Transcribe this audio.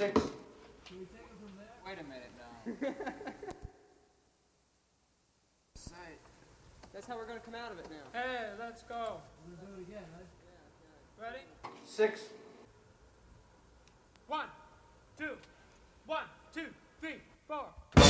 6. Can we take it from there? Wait a minute now. That's how we're going to come out of it now. Hey, let's go. We're going to do it again, right? Ready? 6. 1, 2, 1, 2, 3, 4.